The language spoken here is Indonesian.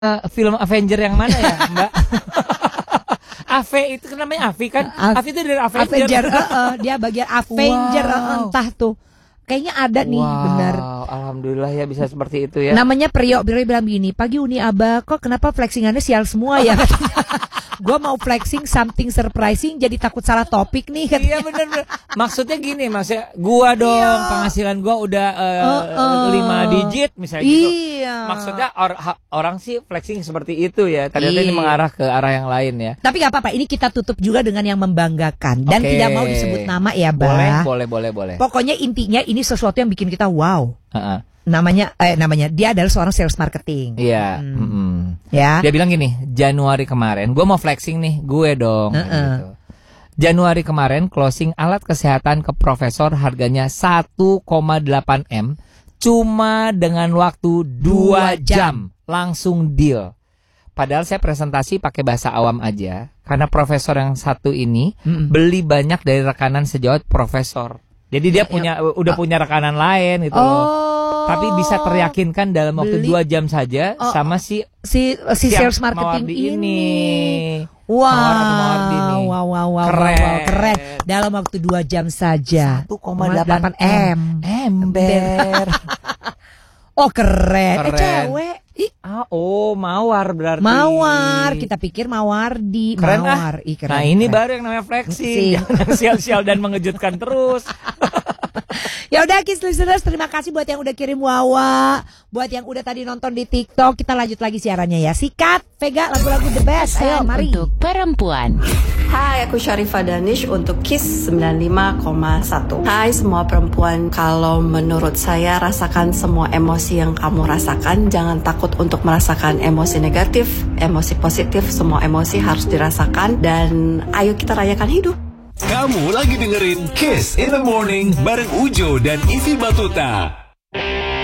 film Avenger yang mana ya, Mbak? Ave itu kan namanya Avi kan? Avi itu dari Avenger. Dia bagian Avenger, entah tuh. Kayaknya ada nih, benar. Alhamdulillah ya bisa seperti itu ya. Namanya Priyo bilang begini, pagi Uni Aba, kok kenapa flexingannya sial semua ya? Gue mau flexing something surprising, jadi takut salah topik nih. Iya benar. Maksudnya gini, maksudnya gua dong penghasilan gua udah 5 digit misalnya gitu. Maksudnya orang sih flexing seperti itu ya. Ternyata ini mengarah ke arah yang lain ya. Tapi gak apa-apa, ini kita tutup juga dengan yang membanggakan dan tidak mau disebut nama ya, Bah. Boleh. Pokoknya intinya ini sesuatu yang bikin kita wow. Namanya dia adalah seorang sales marketing. Iya. Ya. Dia bilang gini, Januari kemarin gue mau flexing nih, gue dong. Gitu. Januari kemarin closing alat kesehatan ke profesor harganya 1,8 M, cuma dengan waktu 2 jam langsung deal. Padahal saya presentasi pakai bahasa awam aja, karena profesor yang satu ini beli banyak dari rekanan sejawat profesor. Jadi dia udah punya rekanan lain gitu loh. Tapi bisa teryakinkan dalam waktu 2 jam saja sama si sales marketing ini. Wow. Keren. Dalam waktu 2 jam saja. 1,8 M. Ember. Oh keren. Cewek. Mawar berarti. Mawar, kita pikir Mawardi. Keren Mawar. Keren. Nah ini baru yang namanya flexing. Sial-sial dan mengejutkan terus. Ya udah Kiss listeners, terima kasih buat yang udah kirim wawa, buat yang udah tadi nonton di TikTok. Kita lanjut lagi siarannya ya. Sikat, Vega, lagu-lagu the best. Ayo, mari. Untuk perempuan. Hai, aku Syarifah Danish untuk Kiss 95,1. Hai semua perempuan, kalau menurut saya rasakan semua emosi yang kamu rasakan. Jangan takut untuk merasakan emosi negatif, emosi positif, semua emosi harus dirasakan. Dan ayo kita rayakan hidup. Kamu lagi dengerin Kiss in the Morning bareng Ujo dan Ivy Batuta.